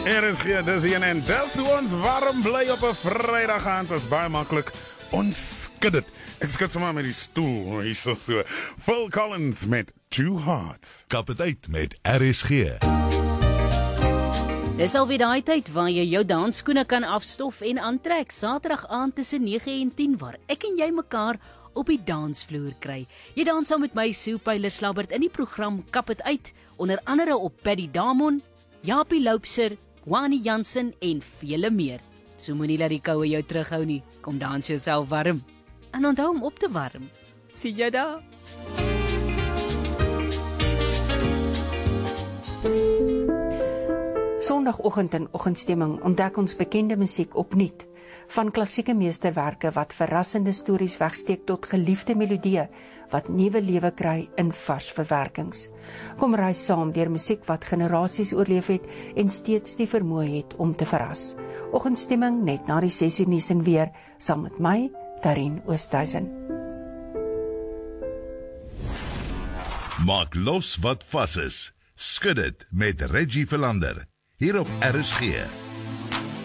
Is hier, dis hier en dis hoe ons warm bly op 'n Vrydag aand. Dit is baie maklik. Ons skud dit. Ek skud sommer met die stoel. Hier so. Phil Collins met Two Hearts. Kap het uit met RSG. Dis alweer daai tyd waar jy jou dansskoene kan afstof en aantrek. Saterdag aand tussen 9 en 10 waar ek en jy mekaar op die dansvloer kry. Jy dans saam met my Sue Pyler Slabbert in die program Kap het uit, onder andere op Paddy Damon, Japie Loubser, Wani Jansen en vele meer. So moenie laat die koue jou terughou nie. Kom dans jouself warm. En onthou om op te warm. Sien jy daar? Sondagoggend in oggendstemming ontdek ons bekende musiek opnuut. Van klassieke meesterwerke wat verrassende stories wegsteek tot geliefde melodieë wat nuwe lewe kry in vars verwerkings. Kom reis saam deur musiek wat generasies oorleef het en steeds die vermoë het om te verras. Oggendstemming net na die 6 nuus en weer, saam met my, Darien Oosthuizen. Maak los wat vas is. Skud dit met Reggie Verlander. Hier op RSG.